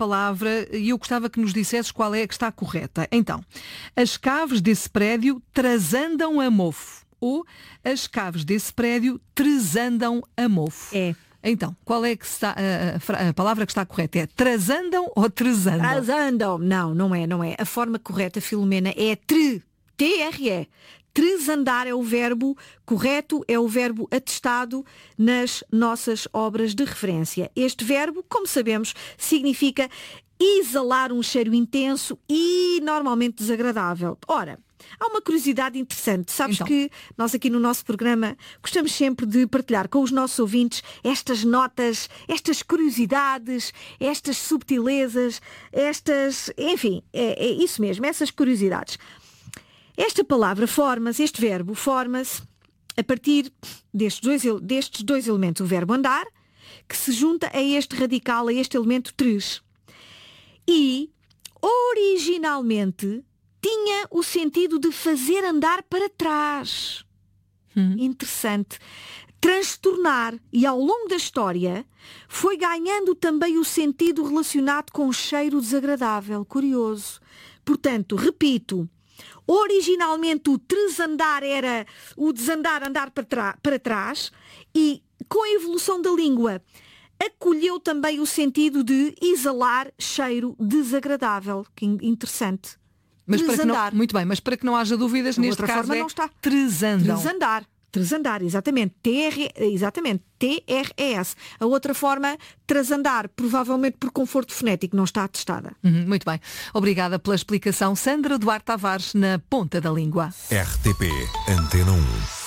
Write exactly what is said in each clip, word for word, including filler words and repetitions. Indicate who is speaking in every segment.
Speaker 1: palavra e eu gostava que nos dissesses qual é a que está correta. Então, as caves desse prédio trasandam a mofo. Ou as caves desse prédio tresandam a mofo.
Speaker 2: É.
Speaker 1: Então, qual é que está, a, a, a palavra que está correta? É trasandam ou tresandam?
Speaker 2: Trasandam. Não, não é, não é. A forma correta, Filomena, é tre. T R E. Tresandar é o verbo correto, é o verbo atestado nas nossas obras de referência. Este verbo, como sabemos, significa exalar um cheiro intenso e normalmente desagradável. Ora, há uma curiosidade interessante. Sabes
Speaker 1: então.
Speaker 2: que nós aqui no nosso programa gostamos sempre de partilhar com os nossos ouvintes estas notas, estas curiosidades, estas subtilezas, estas... Enfim, é, é isso mesmo, essas curiosidades. Esta palavra forma-se, este verbo forma-se a partir destes dois, destes dois elementos. O verbo andar, que se junta a este radical, a este elemento tres. E, originalmente, tinha o sentido de fazer andar para trás. Hum. Interessante. Transtornar. E ao longo da história foi ganhando também o sentido relacionado com o cheiro desagradável. Curioso. Portanto, repito, originalmente o tresandar era o desandar, andar para, para trás, e com a evolução da língua acolheu também o sentido de exalar cheiro desagradável. Que interessante.
Speaker 1: Mas para que não, muito bem, mas para que não haja dúvidas,
Speaker 2: de
Speaker 1: neste
Speaker 2: outra
Speaker 1: caso
Speaker 2: forma
Speaker 1: é
Speaker 2: não está.
Speaker 1: tresandam.
Speaker 2: Tresandar. Tresandar, exatamente. T R, exatamente. T R E S. A outra forma, trasandar, provavelmente por conforto fonético, não está atestada.
Speaker 1: Uhum, muito bem. Obrigada pela explicação. Sandra Duarte Tavares, na ponta da língua.
Speaker 3: R T P Antena um.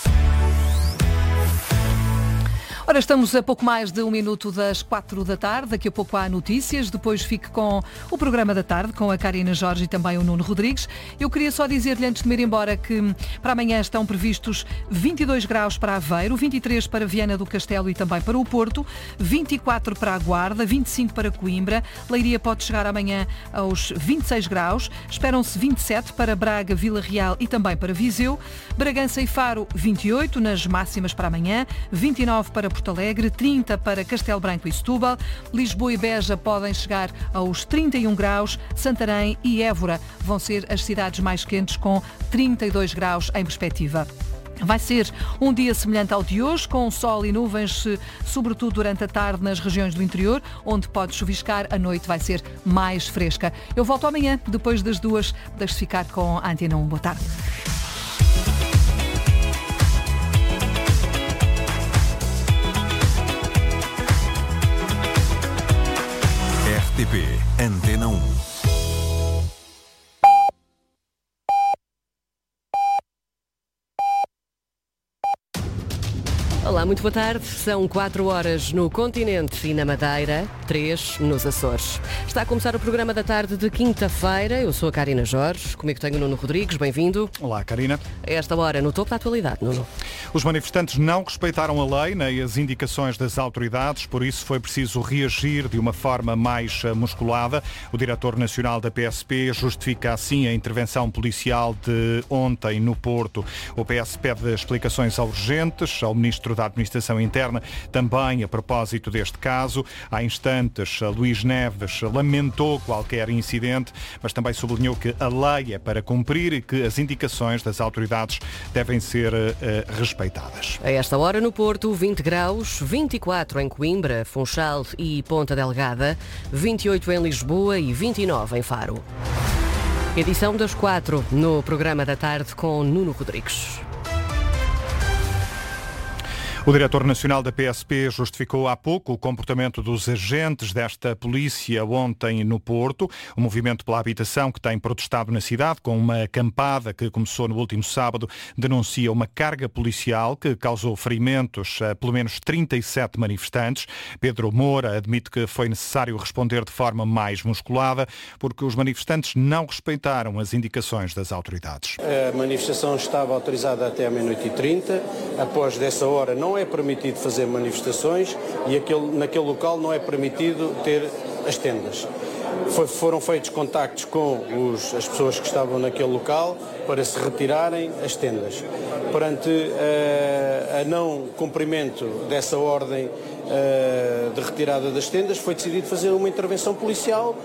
Speaker 1: Ora, estamos a pouco mais de um minuto das quatro da tarde. Daqui a pouco há notícias. Depois fique com o programa da tarde, com a Karina Jorge e também o Nuno Rodrigues. Eu queria só dizer-lhe, antes de me ir embora, que para amanhã estão previstos vinte e dois graus para Aveiro, vinte e três para Viana do Castelo e também para o Porto, vinte e quatro para a Guarda, vinte e cinco para Coimbra. Leiria pode chegar amanhã aos vinte e seis graus. Esperam-se vinte e sete para Braga, Vila Real e também para Viseu. Bragança e Faro, vinte e oito nas máximas para amanhã, vinte e nove para Porto Alegre, trinta para Castelo Branco e Setúbal, Lisboa e Beja podem chegar aos trinta e um graus, Santarém e Évora vão ser as cidades mais quentes com trinta e dois graus em perspectiva. Vai ser um dia semelhante ao de hoje, com sol e nuvens, sobretudo durante a tarde nas regiões do interior, onde pode chuviscar. A noite vai ser mais fresca. Eu volto amanhã, depois das duas. Deixe-se ficar com a Antena um. Boa tarde.
Speaker 3: R T P Antena um.
Speaker 4: Olá, muito boa tarde. São quatro horas no continente e na Madeira, três nos Açores. Está a começar o programa da tarde de quinta-feira. Eu sou a Karina Jorge, comigo tenho o Nuno Rodrigues, bem-vindo.
Speaker 5: Olá, Karina.
Speaker 4: A esta hora, no topo da atualidade, Nuno.
Speaker 5: Os manifestantes não respeitaram a lei nem as indicações das autoridades, por isso foi preciso reagir de uma forma mais musculada. O diretor nacional da P S P justifica assim a intervenção policial de ontem no Porto. O P S pede explicações urgentes ao ministro da Administração Interna, também a propósito deste caso. Há instantes, Luís Neves lamentou qualquer incidente, mas também sublinhou que a lei é para cumprir e que as indicações das autoridades devem ser uh, respeitadas.
Speaker 4: A esta hora no Porto, vinte graus, vinte e quatro em Coimbra, Funchal e Ponta Delgada, vinte e oito em Lisboa e vinte e nove em Faro. Edição das quatro no programa da tarde com Nuno Rodrigues.
Speaker 5: O diretor nacional da P S P justificou há pouco o comportamento dos agentes desta polícia ontem no Porto. O movimento pela habitação que tem protestado na cidade com uma acampada que começou no último sábado denuncia uma carga policial que causou ferimentos a pelo menos trinta e sete manifestantes. Pedro Moura admite que foi necessário responder de forma mais musculada porque os manifestantes não respeitaram as indicações das autoridades.
Speaker 6: A manifestação estava autorizada até à meia-noite e trinta. Após dessa hora não é permitido fazer manifestações e aquele, naquele local não é permitido ter as tendas. Foi, foram feitos contactos com os, as pessoas que estavam naquele local para se retirarem as tendas. Perante uh, a não cumprimento dessa ordem uh, de retirada das tendas, foi decidido fazer uma intervenção policial